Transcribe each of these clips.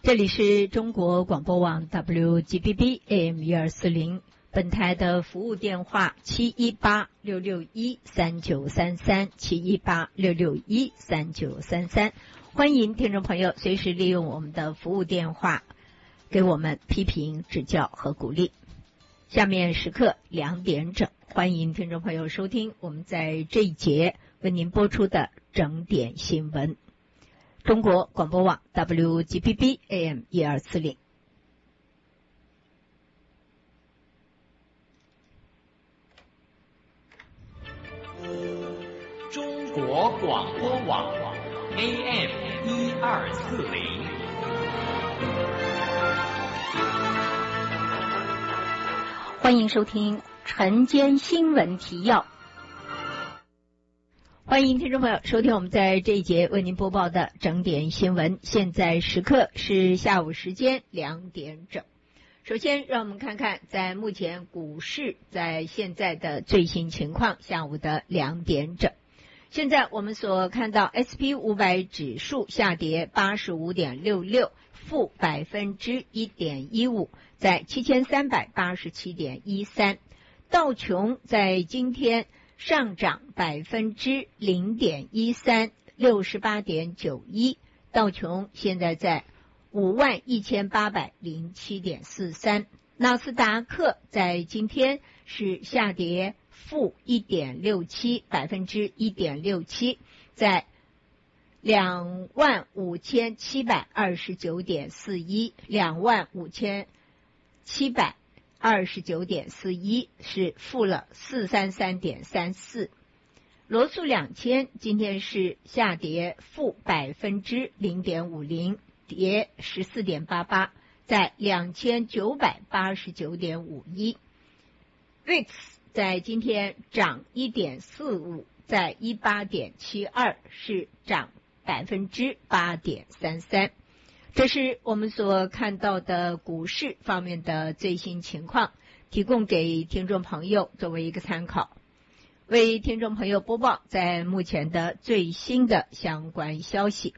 这里是中国广播网 WGBB AM1240，本台的服务电话718-661-3933，718-661-3933，欢迎听众朋友随时利用我们的服务电话给我们批评指教和鼓励。下面时刻2点整，欢迎听众朋友收听我们在这一节为您播出的整点新闻。中国广播网 WGBB AM1240。 中国广播网 AM1240。 欢迎收听晨间新闻提要。欢迎听众朋友收听我们在这一节为您播报的整点新闻。现在时刻是下午时间2点整。首先让我们看看在目前股市在现在的最新情况，下午的2点整。现在我们所看到 SP500 指数下跌 85.66， 负 1.15%， 在 7387.13。 道琼在今天上涨 0.13%， 68.91， 道琼现在在 51,807.43。 纳斯达克在今天是下跌负 1.67%， 1.67%， 在 25,729.41， 25,729.41， 是负了 433.34。 罗素2000今天是下跌负 0.50%， 跌 14.88， 在 2989.51。 VIX 在今天涨 1.45， 在 18.72， 是涨 8.33%。 这是我们所看到的股市方面的最新情况，提供给听众朋友作为一个参考，为听众朋友播报在目前的最新的相关消息。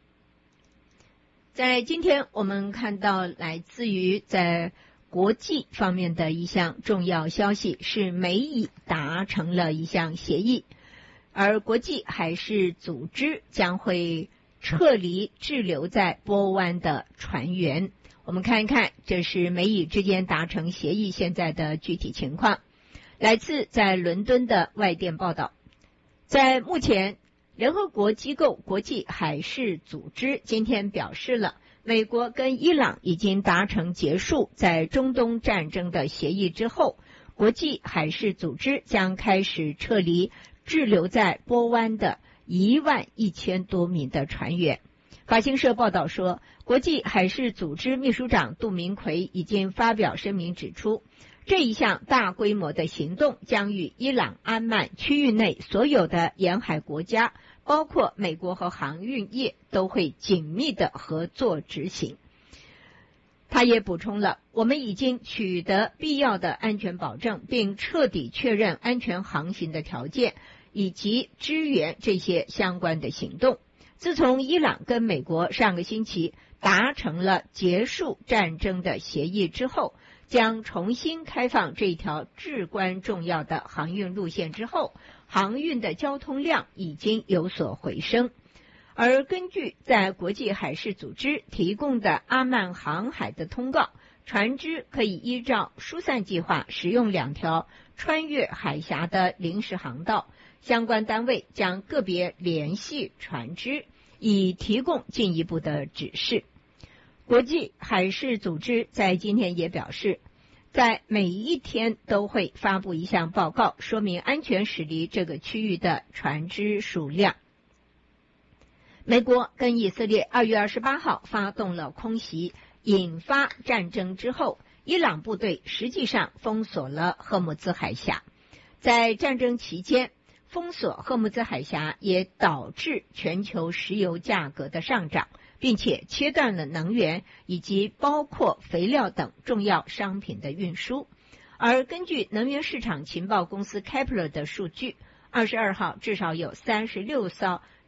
在今天我们看到来自于在国际方面的一项重要消息，是美以达成了一项协议，而国际海事组织将会撤离滞留在波湾的船员。我们看一看这是美以之间达成协议现在的具体情况。来自在伦敦的外电报道，在目前联合国机构国际海事组织今天表示了，美国跟伊朗已经达成结束在中东战争的协议之后，国际海事组织将开始撤离滞留在波湾的11000多名的船员。法新社报道说，国际海事组织秘书长杜明奎已经发表声明指出，这一项大规模的行动将与伊朗安曼区域内所有的沿海国家，包括美国和航运业都会紧密的合作执行。他也补充了，我们已经取得必要的安全保证，并彻底确认安全航行的条件，以及支援这些相关的行动。自从伊朗跟美国上个星期达成了结束战争的协议之后，将重新开放这条至关重要的航运路线之后，航运的交通量已经有所回升。而根据在国际海事组织提供的阿曼航海的通告，船只可以依照疏散计划使用2条穿越海峡的临时航道，相关单位将个别联系船只，以提供进一步的指示。国际海事组织在今天也表示，在每一天都会发布一项报告，说明安全驶离这个区域的船只数量。美国跟以色列2月28号发动了空袭，引发战争之后，伊朗部队实际上封锁了荷姆兹海峡。在战争期间，封锁荷姆兹海峡也导致全球石油价格的上涨，并且切断了能源以及包括肥料等重要商品的运输。而根据能源市场情报公司 Kepler 的数据，22号至少有36艘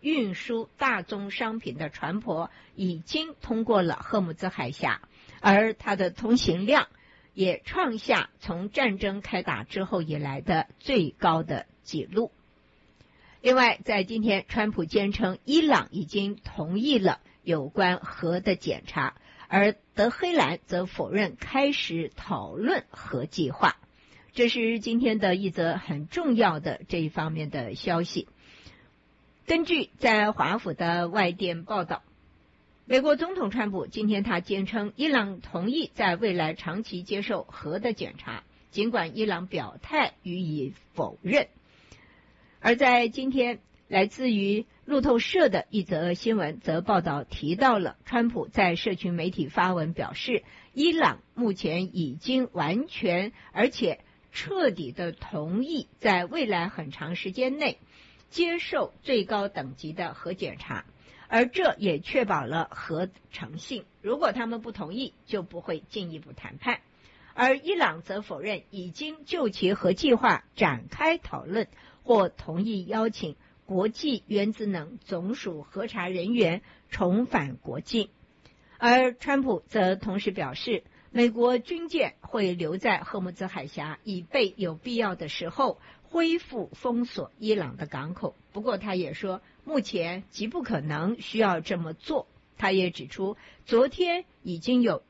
运输大宗商品的船舶已经通过了荷姆兹海峡，而它的通行量也创下从战争开打之后以来的最高的纪录。另外，在今天，川普坚称伊朗已经同意了有关核的检查，而德黑兰则否认开始讨论核计划。这是今天的一则很重要的这一方面的消息。根据在华府的外电报道，美国总统川普今天他坚称伊朗同意在未来长期接受核的检查，尽管伊朗表态予以否认。而在今天，来自于路透社的一则新闻则报道提到了川普在社群媒体发文表示，伊朗目前已经完全而且彻底的同意在未来很长时间内接受最高等级的核检查，而这也确保了核诚信，如果他们不同意就不会进一步谈判。而伊朗则否认已经就其核计划展开讨论或同意邀请国际原子能总署核查人员重返国境。而川普则同时表示，美国军舰会留在荷姆兹海峡，以备有必要的时候恢复封锁伊朗的港口。不过他也说，目前极不可能需要这么做。他也指出，昨天已经有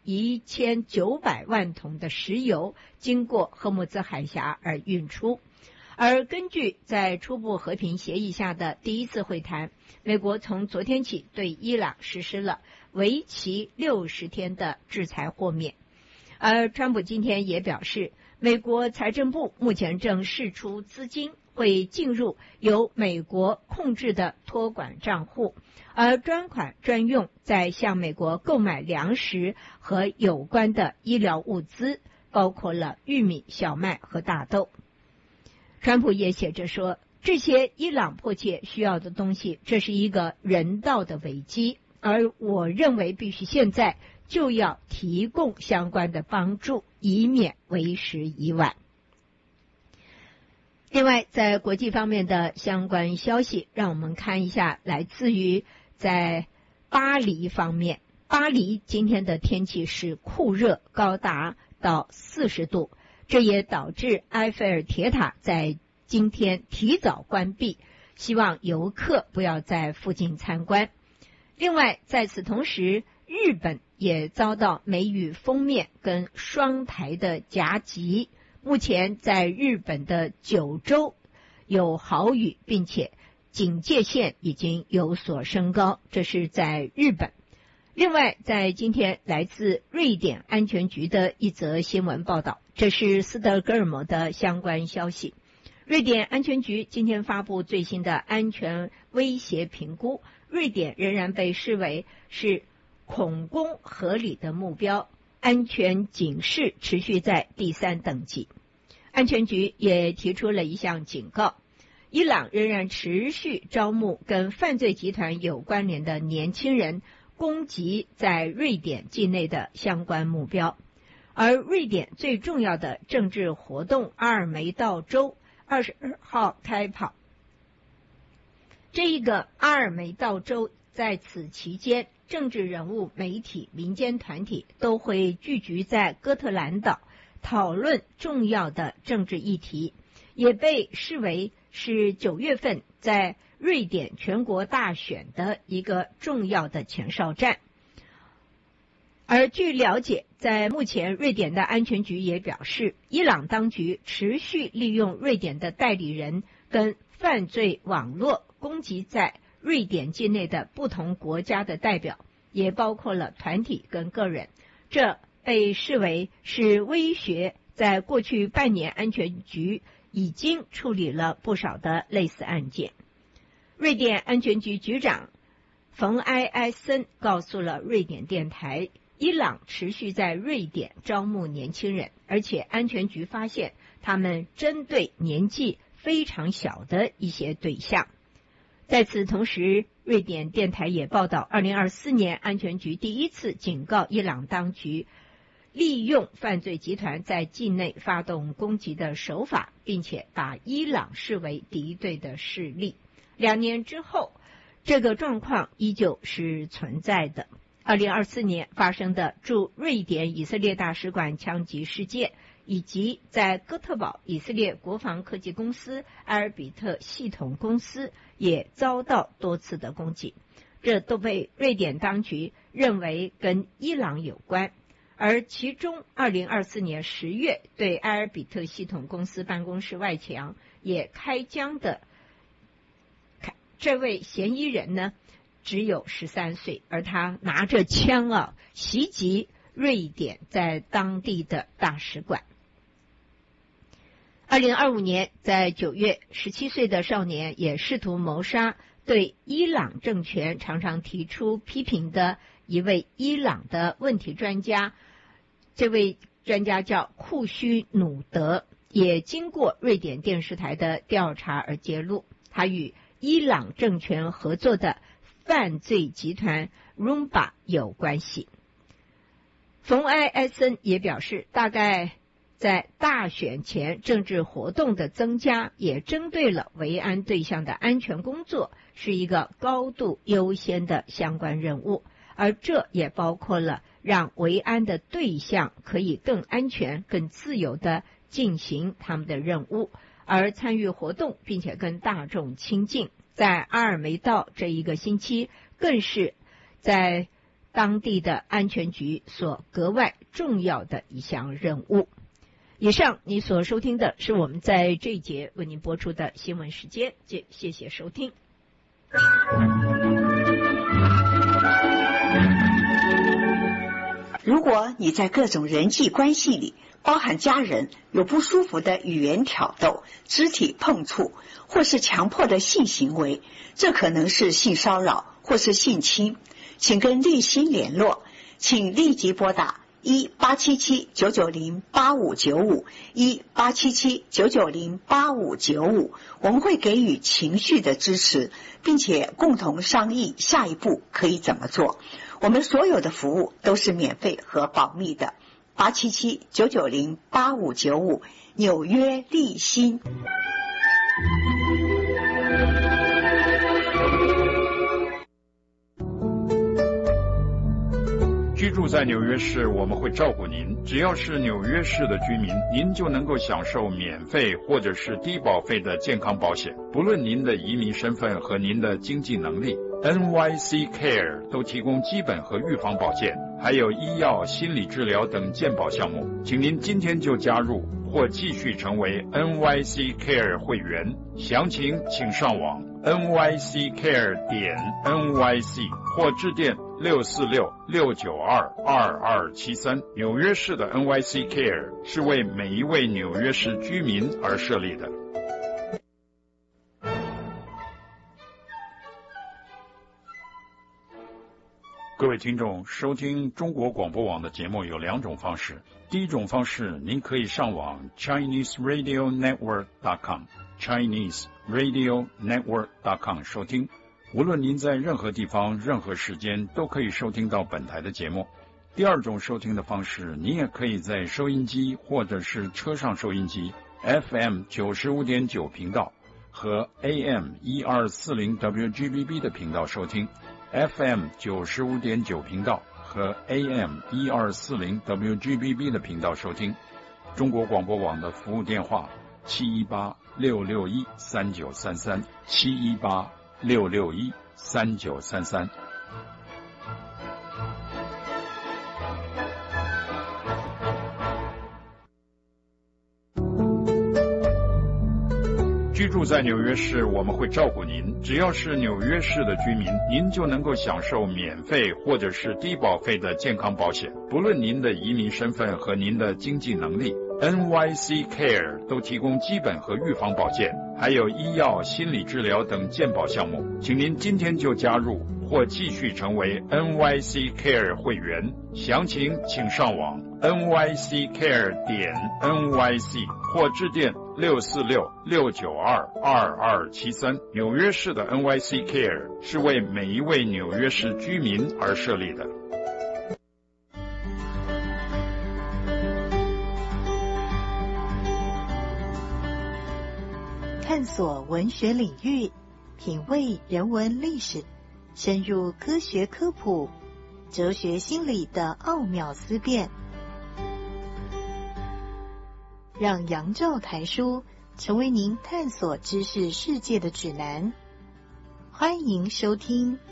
1900万桶的石油经过荷姆兹海峡而运出。而根据在初步和平协议下的第一次会谈，美国从昨天起对伊朗实施了为期60天的制裁豁免。而川普今天也表示，美国财政部目前正释出资金，会进入由美国控制的托管账户，而专款专用在向美国购买粮食和有关的医疗物资，包括了玉米、小麦和大豆。川普也写着说，这些伊朗迫切需要的东西，这是一个人道的危机，而我认为必须现在就要提供相关的帮助，以免为时已晚。另外，在国际方面的相关消息，让我们看一下来自于在巴黎方面。巴黎今天的天气是酷热，高达到40度，这也导致埃菲尔铁塔在今天提早关闭，希望游客不要在附近参观。另外，在此同时，日本也遭到梅雨锋面跟双台的夹击。目前在日本的9州有豪雨，并且警戒线已经有所升高，这是在日本。另外，在今天来自瑞典安全局的一则新闻报道，这是斯德哥尔摩的相关消息。瑞典安全局今天发布最新的安全威胁评估，瑞典仍然被视为是恐攻合理的目标，安全警示持续在第3等级。安全局也提出了一项警告，伊朗仍然持续招募跟犯罪集团有关联的年轻人，攻击在瑞典境内的相关目标。而瑞典最重要的政治活动阿尔梅道州22号开跑。这一个阿尔梅道州在此期间，政治人物、媒体、民间团体都会聚集在哥特兰岛讨论重要的政治议题，也被视为是9月份在瑞典全国大选的一个重要的前哨战。而据了解，在目前瑞典的安全局也表示，伊朗当局持续利用瑞典的代理人跟犯罪网络攻击在瑞典境内的不同国家的代表，也包括了团体跟个人，这被视为是威胁。在过去半年，安全局已经处理了不少的类似案件。瑞典安全局局长冯埃森告诉了瑞典电台，伊朗持续在瑞典招募年轻人，而且安全局发现他们针对年纪非常小的一些对象。在此同时，瑞典电台也报道，2024年安全局第一次警告伊朗当局利用犯罪集团在境内发动攻击的手法，并且把伊朗视为敌对的势力。2年之后， 这个状况依旧是存在的。2024年发生的驻瑞典以色列大使馆枪击事件，以及在哥特堡以色列国防科技公司埃尔比特系统公司也遭到多次的攻击，这都被瑞典当局认为跟伊朗有关。而其中2024年10月对埃尔比特系统公司办公室外墙也开枪的这位嫌疑人呢，只有13岁，而他拿着枪袭击瑞典在当地的大使馆。2025年在9月，17岁的少年也试图谋杀对伊朗政权常常提出批评的一位伊朗的问题专家，这位专家叫库须努德，也经过瑞典电视台的调查而揭露，他与伊朗政权合作的犯罪集团 Rumba 有关系。冯埃埃森也表示，大概在大选前政治活动的增加，也针对了维安对象的安全工作，是一个高度优先的相关任务，而这也包括了让维安的对象可以更安全、更自由地进行他们的任务，而参与活动并且跟大众亲近。在阿尔梅道这一个星期，更是在当地的安全局所格外重要的一项任务。以上你所收听的是我们在这一节为您播出的新闻时间，谢谢收听。 如果你在各种人际关系里，包含家人，有不舒服的语言挑逗、肢体碰触，或是强迫的性行为，这可能是性骚扰或是性侵，请跟立新联络，请立即拨打1877-990-8595 1877-990-8595，我们会给予情绪的支持，并且共同商议下一步可以怎么做。我们所有的服务都是免费和保密的。877-990-8595，纽约立新。 居住在纽约市，我们会照顾您。只要是纽约市的居民，您就能够享受免费或者是低保费的健康保险，不论您的移民身份和您的经济能力。NYC Care 都提供基本和预防保健，还有医药、心理治疗等健保项目。请您今天就加入或继续成为 NYC Care 会员，详情请上网 nyccare.nyc 或致电646-692-2273。纽约市的 NYC Care 是为每一位纽约市居民而设立的。各位听众，收听中国广播网的节目有2种方式。第一种方式，您可以上网 ChineseRadioNetwork.com ChineseRadioNetwork.com 收听。无论您在任何地方、任何时间，都可以收听到本台的节目。第二种收听的方式，您也可以在收音机或者是车上收音机 FM 95.9频道和 AM 1240 WGBB 的频道收听。FM 95.9频道和 AM 1240 WGBB 的频道收听。中国广播网的服务电话718-661-3933 718-661-3933。居住在纽约市，我们会照顾您。只要是纽约市的居民，您就能够享受免费或者是低保费的健康保险，不论您的移民身份和您的经济能力。NYC Care 都提供基本和预防保健，还有医药、心理治疗等健保项目。请您今天就加入或继续成为 NYC Care 会员，详情请上网 nyccare.nyc 或致电646-692-2273。纽约市的 NYC Care 是为每一位纽约市居民而设立的。 探索文学领域，品味人文历史， 深入科学科普、哲学心理的奥妙思辨，让杨照谈书成为您探索知识世界的指南。欢迎收听